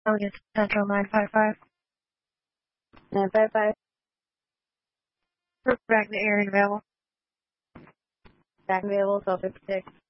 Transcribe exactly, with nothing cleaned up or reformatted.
Elliott Central nine five five. nine five five. Back the area available. Back available, twelve fifty-six.